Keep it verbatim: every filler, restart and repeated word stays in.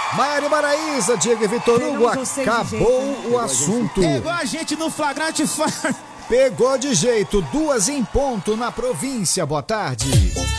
Maiara e Maraísa, Diego e Vitor Hugo, acabou o assunto. Pegou a gente no flagrante. Pegou de jeito, duas em ponto na província. Boa tarde.